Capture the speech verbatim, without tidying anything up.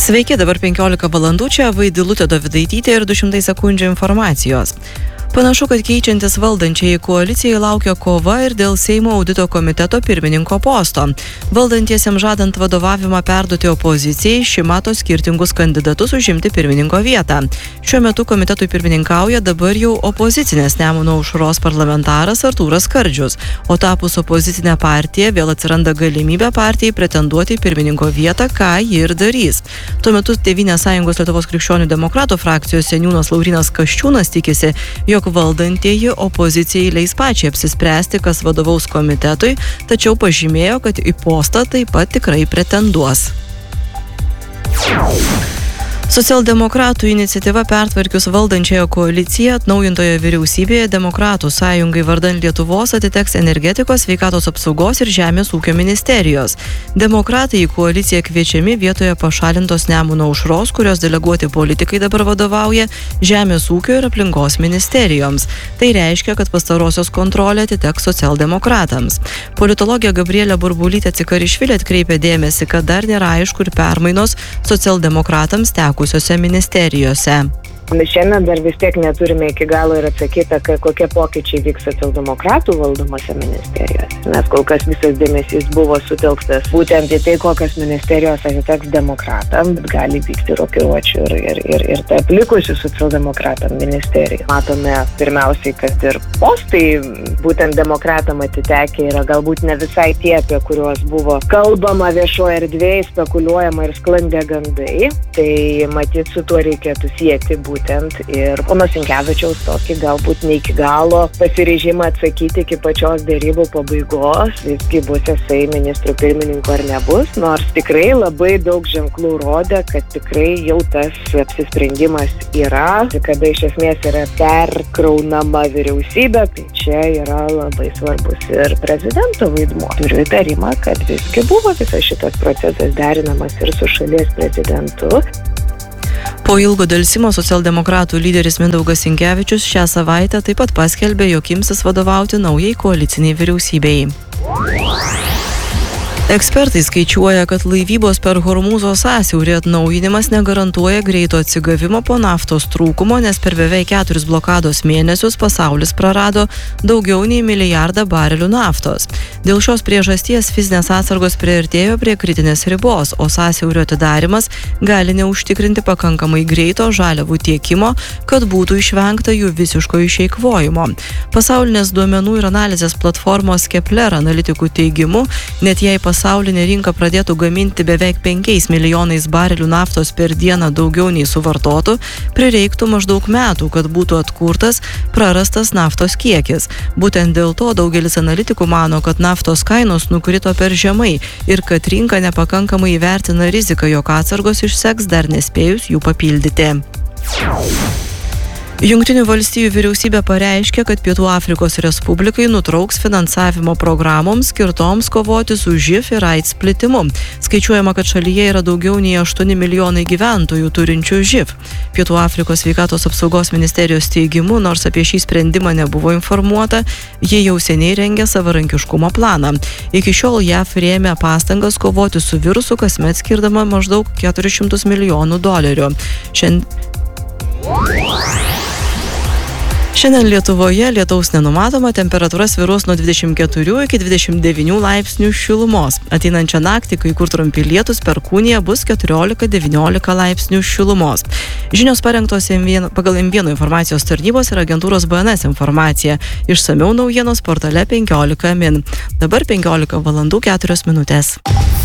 Sveiki, dabar penkiolika valandų, čia Vaidilutė Dovydaitytė ir du šimtai sekundžių informacijos. Panašu, kad keičiantis valdančiai koalicijai laukia kova ir dėl Seimo audito komiteto pirmininko posto. Valdantiesiems žadant vadovavimą perduoti opozicijai, ši mato skirtingus kandidatus užimti pirmininko vietą. Šiuo metu komitetui pirmininkauja dabar jau opozicinės Nemuno aušros parlamentaras Artūras Skardžius, o tapus opozicinę partiją vėl atsiranda galimybė partijai pretenduoti į pirmininko vietą, ką ji ir darys. Tuo metu Tėvynės sąjungos Lietuvos krikščionių demokratų frakcijos seniūnas Laurynas Kasčiūnas tikisi, jog valdantieji opozicijai leis pačiai apsispręsti, kas vadovaus komitetui, tačiau pažymėjo, kad į postą taip pat tikrai pretenduos. Socialdemokratų iniciatyva pertvarkius valdančiąją koaliciją atnaujintoje vyriausybėje Demokratų sąjungai vardan Lietuvos atiteks energetikos, sveikatos apsaugos ir žemės ūkio ministerijos. Demokratai į koaliciją kviečiami vietoje pašalintos Nemuno aušros, kurios deleguoti politikai dabar vadovauja žemės ūkio ir aplinkos ministerijoms. Tai reiškia, kad pastarosios kontrolė atiteks socialdemokratams. Politologė Gabrielė Burbulytė Cikarišvilė atkreipė dėmesį, kad dar nėra aišku ir permainos socialdemokratams teko ministerijose. Šiandien dar vis tiek neturime iki galo ir atsakyta, kokie pokyčiai vyks socialdemokratų valdomose ministerijose. Nes kol kas visas dėmesys buvo sutelktas būtent į tai, kokios ministerijos atiteks demokratam, bet gali vykti rokiruočių ir, ir, ir, ir tarp likusių socialdemokratam ministerijų. Matome pirmiausiai, kad ir postai būtent demokratam atitekę yra galbūt ne visai tie, apie kuriuos buvo kalbama viešoje erdvėje, spekuliuojama ir sklandė gandai. Tai matyt, su tuo reikėtų sieti būtent būtent ir pono Sinkevičiaus tokį galbūt ne iki galo pasiryžimą atsakyti iki pačios dėrybų pabaigos, visgi bus jisai ministrų pirmininku ar nebus, nors tikrai labai daug ženklų rodė, kad tikrai jau tas apsisprendimas yra, kada iš esmės yra perkraunama vyriausybė, tai čia yra labai svarbus ir prezidento vaidmuo. Turiu įtarimą, kad visgi buvo visas šitas procesas derinamas ir su šalies prezidentu. Po ilgo delsimo socialdemokratų lyderis Mindaugas Sinkevičius šią savaitę taip pat paskelbė, jog imsis vadovauti naujai koaliciniai vyriausybei. Ekspertai skaičiuoja, kad laivybos per Hormūzo sąsiaurį atnaujinimas negarantuoja greito atsigavimo po naftos trūkumo, nes per beveik keturis blokados mėnesius pasaulis prarado daugiau nei milijardą barelių naftos. Dėl šios priežasties fizinės atsargos priartėjo prie kritinės ribos, o sąsiaurio atidarimas gali neužtikrinti pakankamai greito žaliavų tiekimo, kad būtų išvengta jų visiško išeikvojimo. Pasaulinės duomenų ir analizės platformos Kepler analitikų teigimu, net jei pasaulinė Pasaulinė rinka pradėtų gaminti beveik penkiais milijonais barelių naftos per dieną daugiau nei suvartotų, prireiktų maždaug metų, kad būtų atkurtas prarastas naftos kiekis. Būtent dėl to daugelis analitikų mano, kad naftos kainos nukrito per žemai ir kad rinka nepakankamai įvertina riziką, jog atsargos išseks dar nespėjus jų papildyti. Jungtinių valstijų vyriausybė pareiškė, kad Pietų Afrikos Respublikai nutrauks finansavimo programoms skirtoms kovoti su živ ir AIDS plitimu. Skaičiuojama, kad šalyje yra daugiau nei aštuoni milijonai gyventojų turinčių živ. Pietų Afrikos sveikatos apsaugos ministerijos teigimu, nors apie šį sprendimą nebuvo informuota, jie jau seniai rengia savarankiškumo planą. Iki šiol J A V rėmė pastangas kovoti su virusu, kasmet skirdama maždaug keturis šimtus milijonų dolerių. Šiandien Šiandien Lietuvoje lietaus nenumatoma, temperatūra svyruos nuo dvidešimt keturių iki dvidešimt devynių laipsnių šilumos. Ateinančią naktį, kai kur trumpi lietūs, Perkūnija bus keturiolika devyniolika laipsnių šilumos. Žinios parengtos pagal M vienas informacijos tarnybos ir agentūros B N S informacija. Išsamiau naujienos portale penkiolika min. Dabar penkiolika valandų keturios minutės.